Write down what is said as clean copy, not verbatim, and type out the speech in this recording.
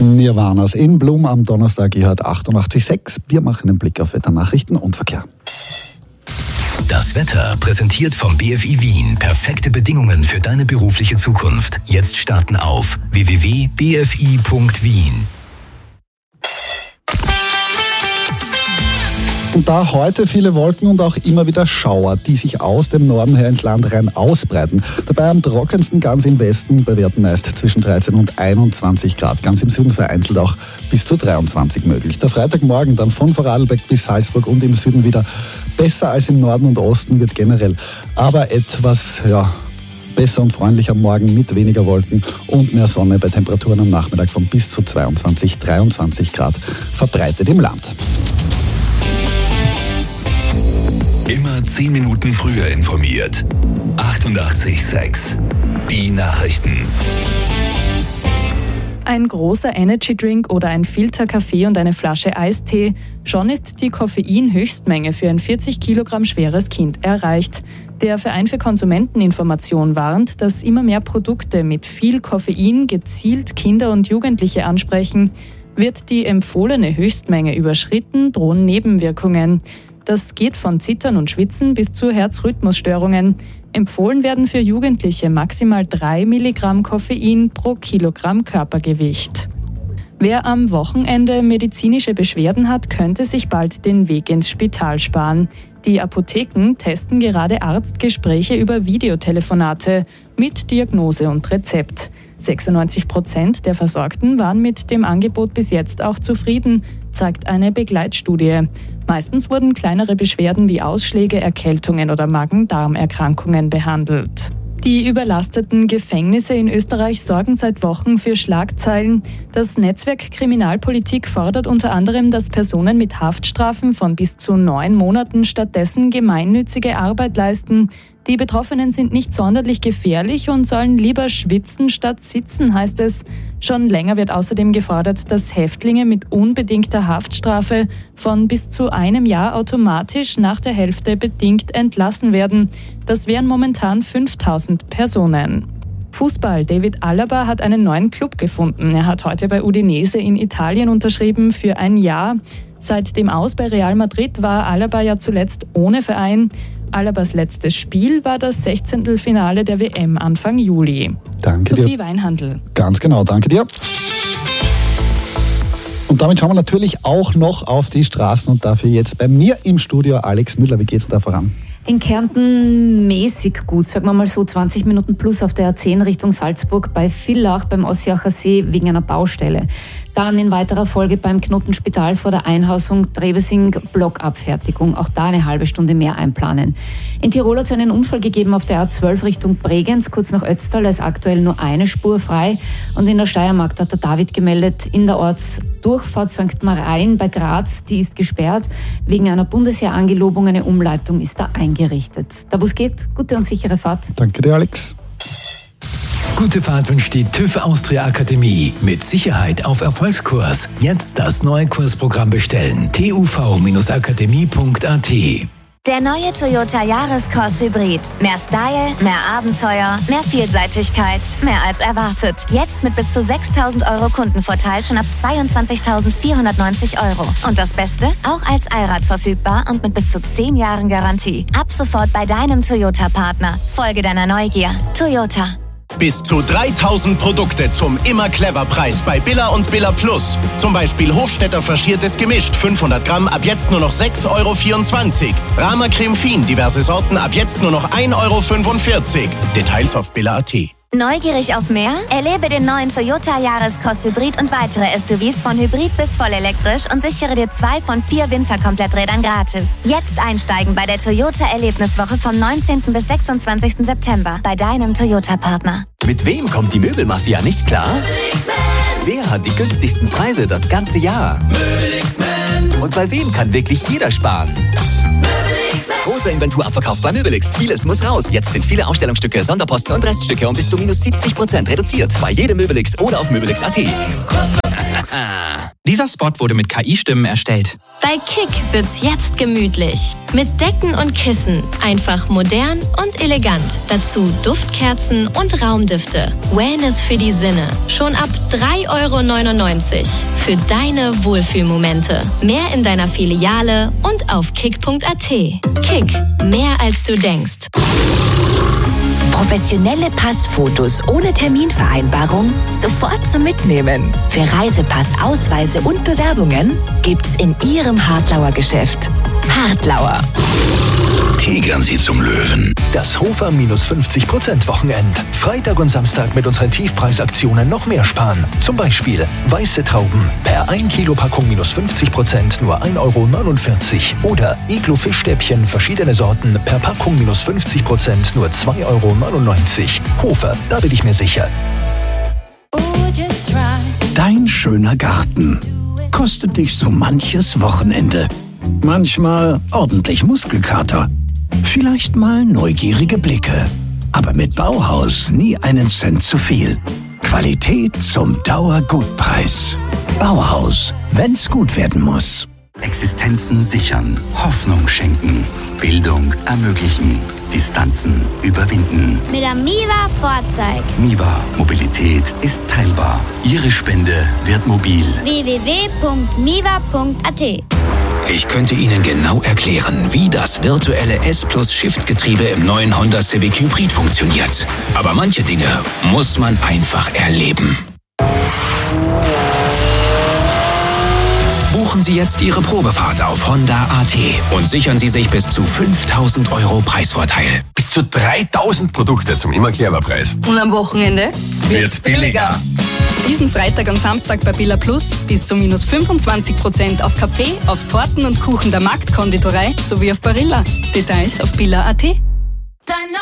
Nirvanas in Blum am Donnerstag, ihr hört 88,6. Wir machen einen Blick auf Wetternachrichten und Verkehr. Das Wetter präsentiert vom BFI Wien. Perfekte Bedingungen für deine berufliche Zukunft. Jetzt starten auf www.bfi.wien. Und da heute viele Wolken und auch immer wieder Schauer, die sich aus dem Norden her ins Land rein ausbreiten. dabei am trockensten ganz im Westen, bei Werten meist zwischen 13 und 21 Grad. Ganz im Süden vereinzelt auch bis zu 23 möglich. Der Freitagmorgen dann von Vorarlberg bis Salzburg und im Süden wieder besser als im Norden und Osten wird generell. Aber etwas, besser und freundlicher Morgen mit weniger Wolken und mehr Sonne bei Temperaturen am Nachmittag von bis zu 22, 23 Grad verbreitet im Land. Immer 10 Minuten früher informiert. 88,6. Die Nachrichten. Ein großer Energydrink oder ein Filterkaffee und eine Flasche Eistee. Schon ist die Koffein-Höchstmenge für ein 40 Kilogramm schweres Kind erreicht. Der Verein für Konsumenteninformation warnt, dass immer mehr Produkte mit viel Koffein gezielt Kinder und Jugendliche ansprechen. Wird die empfohlene Höchstmenge überschritten, drohen Nebenwirkungen. Das geht von Zittern und Schwitzen bis zu Herzrhythmusstörungen. Empfohlen werden für Jugendliche maximal 3 Milligramm Koffein pro Kilogramm Körpergewicht. Wer am Wochenende medizinische Beschwerden hat, könnte sich bald den Weg ins Spital sparen. Die Apotheken testen gerade Arztgespräche über Videotelefonate mit Diagnose und Rezept. 96% der Versorgten waren mit dem Angebot bis jetzt auch zufrieden, zeigt eine Begleitstudie. Meistens wurden kleinere Beschwerden wie Ausschläge, Erkältungen oder Magen-Darm-Erkrankungen behandelt. Die überlasteten Gefängnisse in Österreich sorgen seit Wochen für Schlagzeilen. Das Netzwerk Kriminalpolitik fordert unter anderem, dass Personen mit Haftstrafen von bis zu 9 Monaten stattdessen gemeinnützige Arbeit leisten. Die Betroffenen sind nicht sonderlich gefährlich und sollen lieber schwitzen statt sitzen, heißt es. Schon länger wird außerdem gefordert, dass Häftlinge mit unbedingter Haftstrafe von bis zu 1 Jahr automatisch nach der Hälfte bedingt entlassen werden. Das wären momentan 5.000 Personen. Fußball. David Alaba hat einen neuen Club gefunden. Er hat heute bei Udinese in Italien unterschrieben für 1 Jahr. Seit dem Aus bei Real Madrid war Alaba ja zuletzt ohne Verein. Alabas letztes Spiel war das 16. Finale der WM Anfang Juli. Danke Sophie dir. Weinhandl. Ganz genau, danke dir. Und damit schauen wir natürlich auch noch auf die Straßen und dafür jetzt bei mir im Studio Alex Müller. Wie geht's da voran? In Kärnten mäßig gut, sagen wir mal so 20 Minuten plus auf der A10 Richtung Salzburg bei Villach beim Ossiacher See wegen einer Baustelle. Dann in weiterer Folge beim Knotenspital vor der Einhausung Trebesing Blockabfertigung. Auch da eine halbe Stunde mehr einplanen. In Tirol hat es einen Unfall gegeben auf der A12 Richtung Bregenz, kurz nach Ötztal. Da ist aktuell nur eine Spur frei. Und in der Steiermark hat der David gemeldet, in der Ortsdurchfahrt St. Marien bei Graz, die ist gesperrt. Wegen einer Bundesheerangelobung eine Umleitung ist da eingerichtet. Da wo es geht, gute und sichere Fahrt. Danke dir, Alex. Gute Fahrt wünscht die TÜV Austria Akademie. Mit Sicherheit auf Erfolgskurs. Jetzt das neue Kursprogramm bestellen. tuv-akademie.at. Der neue Toyota Yaris-Cross Hybrid. Mehr Style, mehr Abenteuer, mehr Vielseitigkeit, mehr als erwartet. Jetzt mit bis zu 6.000 Euro Kundenvorteil schon ab 22.490 Euro. Und das Beste? Auch als Allrad verfügbar und mit bis zu 10 Jahren Garantie. Ab sofort bei deinem Toyota-Partner. Folge deiner Neugier. Toyota. Bis zu 3.000 Produkte zum Immer-Clever-Preis bei Billa und Billa Plus. Zum Beispiel Hofstetter faschiertes Gemischt, 500 Gramm, ab jetzt nur noch 6,24 Euro. Rama Creme Fin, diverse Sorten, ab jetzt nur noch 1,45 Euro. Details auf Billa.at. Neugierig auf mehr? Erlebe den neuen Toyota Yaris Cross Hybrid und weitere SUVs von Hybrid bis vollelektrisch und sichere dir 2 von 4 Winterkompletträdern gratis. Jetzt einsteigen bei der Toyota Erlebniswoche vom 19. bis 26. September bei deinem Toyota-Partner. Mit wem kommt die Möbelmafia nicht klar? Wer hat die günstigsten Preise das ganze Jahr? Und bei wem kann wirklich jeder sparen? Großer Inventurabverkauf bei Möbelix. Vieles muss raus. Jetzt sind viele Ausstellungsstücke, Sonderposten und Reststücke um bis zu minus 70% reduziert. Bei jedem Möbelix oder auf Möbelix.at. Dieser Spot wurde mit KI-Stimmen erstellt. Bei Kick wird's jetzt gemütlich. Mit Decken und Kissen. Einfach modern und elegant. Dazu Duftkerzen und Raumdüfte. Wellness für die Sinne. Schon ab 3,99 € für deine Wohlfühlmomente. Mehr in deiner Filiale und auf kick.at. Kick. Mehr als du denkst. Professionelle Passfotos ohne Terminvereinbarung sofort zum Mitnehmen. Für Reisepass, Ausweise und Bewerbungen gibt's in Ihrem Hartlauer Geschäft. Hartlauer. Tigern Sie zum Löwen. Das Hofer minus 50% Wochenend. Freitag und Samstag mit unseren Tiefpreisaktionen noch mehr sparen. Zum Beispiel weiße Trauben per 1 Kilo Packung minus 50% nur 1,49 €. Oder Iglo-Fischstäbchen verschiedene Sorten per Packung minus 50% nur 2,99 €. Hofer, da bin ich mir sicher. Dein schöner Garten kostet dich so manches Wochenende. Manchmal ordentlich Muskelkater. Vielleicht mal neugierige Blicke. Aber mit Bauhaus nie einen Cent zu viel. Qualität zum Dauergutpreis. Bauhaus, wenn's gut werden muss. Existenzen sichern, Hoffnung schenken, Bildung ermöglichen, Distanzen überwinden. Mit der Miva Vorzeig. Miva, Mobilität ist teilbar. Ihre Spende wird mobil. www.miva.at. Ich könnte Ihnen genau erklären, wie das virtuelle S-Plus-Shift-Getriebe im neuen Honda Civic Hybrid funktioniert. Aber manche Dinge muss man einfach erleben. Buchen Sie jetzt Ihre Probefahrt auf Honda.at und sichern Sie sich bis zu 5.000 € Preisvorteil. Bis zu 3.000 Produkte zum Immer-Clever-Preis. Und am Wochenende wird's billiger. Diesen Freitag und Samstag bei Billa Plus bis zu minus 25% auf Kaffee, auf Torten und Kuchen der Marktkonditorei sowie auf Barilla. Details auf billa.at.